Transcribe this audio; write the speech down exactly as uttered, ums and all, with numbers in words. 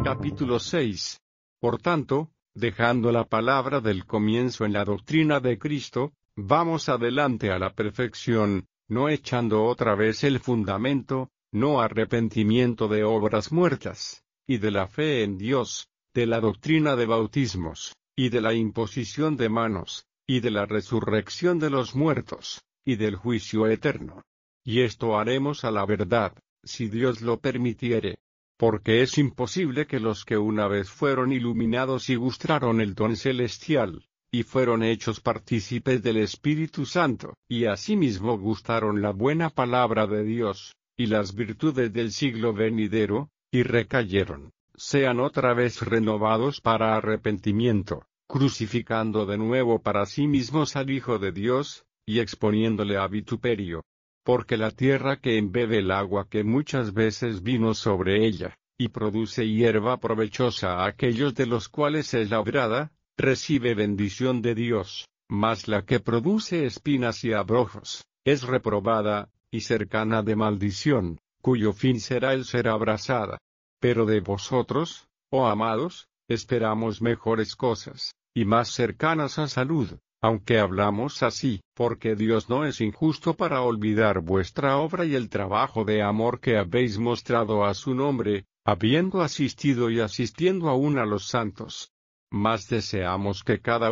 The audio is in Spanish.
Capítulo seis. Por tanto, dejando la palabra del comienzo en la doctrina de Cristo, vamos adelante a la perfección, no echando otra vez el fundamento, no arrepentimiento de obras muertas, y de la fe en Dios, de la doctrina de bautismos, y de la imposición de manos, y de la resurrección de los muertos, y del juicio eterno. Y esto haremos a la verdad, si Dios lo permitiere. Porque es imposible que los que una vez fueron iluminados y gustaron el don celestial, y fueron hechos partícipes del Espíritu Santo, y asimismo gustaron la buena palabra de Dios, y las virtudes del siglo venidero, y recayeron, sean otra vez renovados para arrepentimiento, crucificando de nuevo para sí mismos al Hijo de Dios, y exponiéndole a vituperio. Porque la tierra que embebe el agua que muchas veces vino sobre ella, y produce hierba provechosa a aquellos de los cuales es labrada, recibe bendición de Dios, mas la que produce espinas y abrojos, es reprobada, y cercana de maldición, cuyo fin será el ser abrasada. Pero de vosotros, oh amados, esperamos mejores cosas, y más cercanas a salud. Aunque hablamos así, porque Dios no es injusto para olvidar vuestra obra y el trabajo de amor que habéis mostrado a su nombre, habiendo asistido y asistiendo aún a los santos. Mas deseamos que cada